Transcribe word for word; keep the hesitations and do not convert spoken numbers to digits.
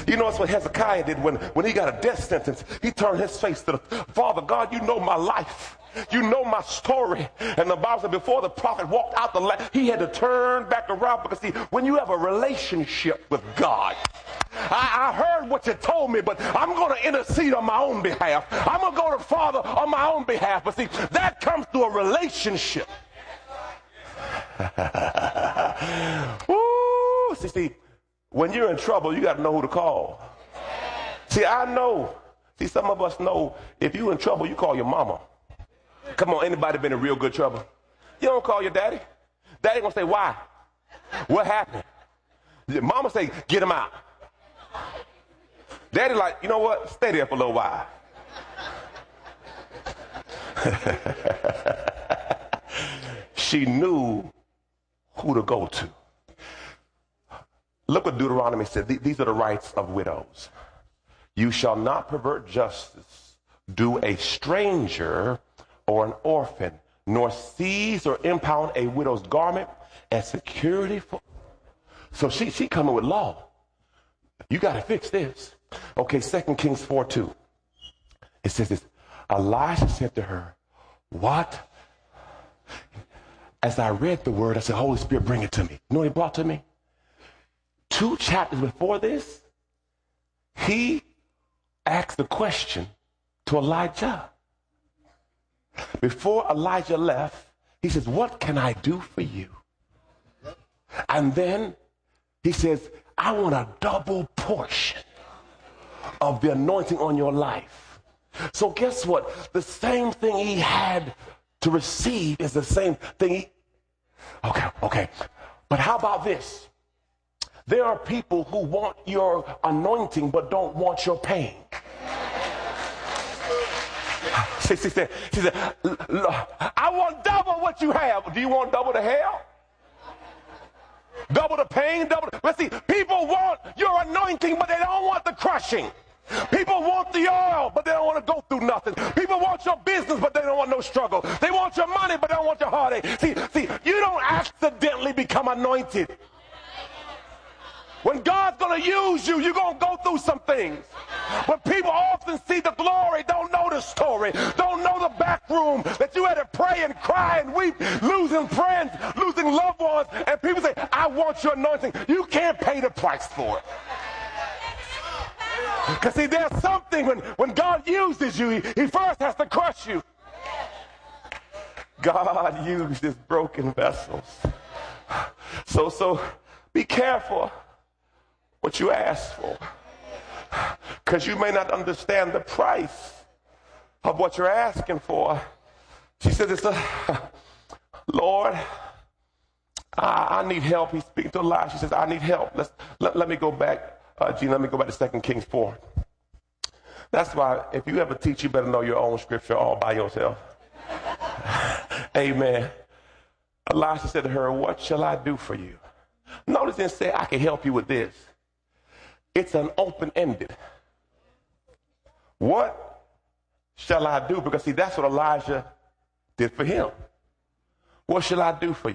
You know, that's what Hezekiah did when, when he got a death sentence. He turned his face to the Father. God, you know my life. You know my story. And the Bible said before the prophet walked out the land, he had to turn back around, because see, when you have a relationship with God, I, I heard what you told me, but I'm going to intercede on my own behalf. I'm going to go to Father on my own behalf. But see, that comes through a relationship. Ooh, see, see, when you're in trouble, you got to know who to call. See, I know. See, some of us know if you're in trouble, you call your mama. Come on, anybody been in real good trouble? You don't call your daddy. Daddy gonna say, why? What happened? Mama say, get him out. Daddy like, you know what? Stay there for a little while. She knew who to go to. Look what Deuteronomy said. These are the rights of widows. You shall not pervert justice, do a stranger or an orphan, nor seize or impound a widow's garment as security for. So she she coming with law. You got to fix this. Okay, Second Kings four two. It says this. Elijah said to her, what? As I read the word, I said, Holy Spirit, bring it to me. You know what he brought to me? Two chapters before this, he asked a question to Elijah. Before Elijah left, he says, what can I do for you? And then he says, I want a double portion of the anointing on your life. So guess what? The same thing he had to receive is the same thing he... Okay, okay. But how about this? There are people who want your anointing but don't want your pain. She, she said, she said, I want double what you have. Do you want double the hell? Double the pain, double the... Let's see, people want your anointing, but they don't want the crushing. People want the oil, but they don't want to go through nothing. People want your business, but they don't want no struggle. They want your money, but they don't want your heartache. See, see, you don't accidentally become anointed. When God's going to use you, you're going to go through some things. But people often see the glory, don't know the story, don't know the back room, that you had to pray and cry and weep, losing friends, losing loved ones. And people say, I want your anointing. You can't pay the price for it. Because see, there's something when, when God uses you, he, he first has to crush you. God used his broken vessels. So, so be careful what you ask for, because you may not understand the price of what you're asking for. She said, it's a, Lord, I, I need help. He's speaking to Elijah. She says, I need help. Let's, let, let me go back, uh, Gene, let me go back to Second Kings four. That's why if you ever teach, you better know your own scripture all by yourself. Amen. Elijah said to her, what shall I do for you? Notice it didn't say, I can help you with this. It's an open-ended. What shall I do? Because see, that's what Elijah did for him. What shall I do for you?